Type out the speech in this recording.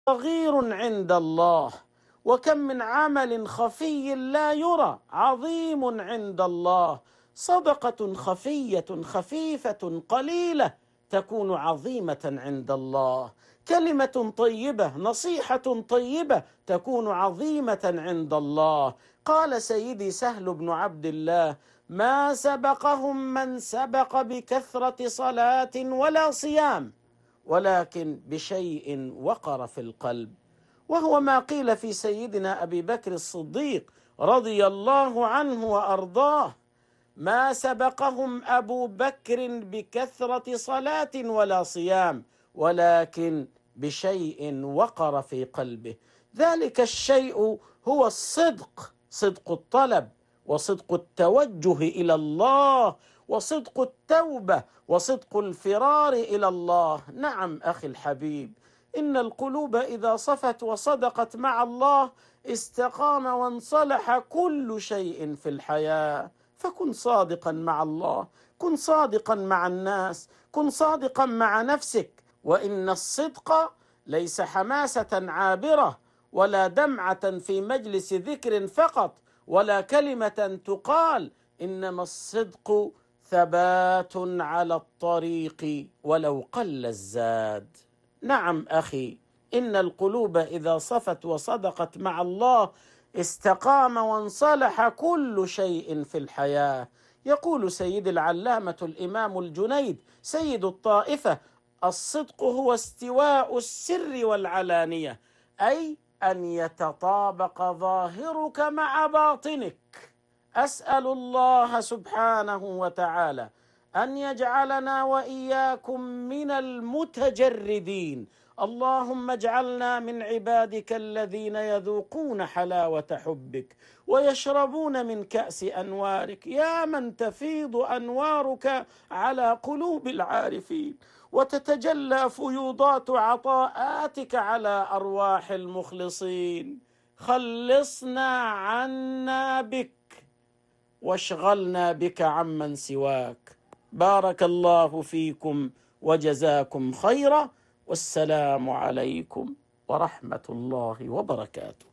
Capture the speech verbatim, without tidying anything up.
صغير عند الله، وكم من عمل خفي لا يرى عظيم عند الله. صدقة خفية خفيفة قليلة تكون عظيمة عند الله. كلمة طيبة، نصيحة طيبة تكون عظيمة عند الله. قال سيدي سهل بن عبد الله: ما سبقهم من سبق بكثرة صلاة ولا صيام، ولكن بشيء وقر في القلب. وهو ما قيل في سيدنا أبي بكر الصديق رضي الله عنه وأرضاه: ما سبقهم أبو بكر بكثرة صلاة ولا صيام، ولكن بشيء وقر في قلبه. ذلك الشيء هو الصدق، صدق الطلب، وصدق التوجه إلى الله، وصدق التوبة، وصدق الفرار إلى الله. نعم أخي الحبيب، إن القلوب إذا صفت وصدقت مع الله استقام وانصلح كل شيء في الحياة. فكن صادقا مع الله، كن صادقا مع الناس، كن صادقا مع نفسك. وإن الصدق ليس حماسة عابرة، ولا دمعة في مجلس ذكر فقط، ولا كلمة تقال، إنما الصدق ثبات على الطريق ولو قل الزاد. نعم أخي، إن القلوب إذا صفت وصدقت مع الله استقام وانصلح كل شيء في الحياة. يقول سيد العلامة الإمام الجنيد سيد الطائفة: الصدق هو استواء السر والعلانية، أي أن يتطابق ظاهرك مع باطنك. أسأل الله سبحانه وتعالى أن يجعلنا وإياكم من المتجردين. اللهم اجعلنا من عبادك الذين يذوقون حلاوة حبك ويشربون من كأس أنوارك، يا من تفيض أنوارك على قلوب العارفين، وتتجلى فيوضات عطاءاتك على أرواح المخلصين. خلصنا عنا بك، واشغلنا بك عمن سواك. بارك الله فيكم وجزاكم خيرا، والسلام عليكم ورحمة الله وبركاته.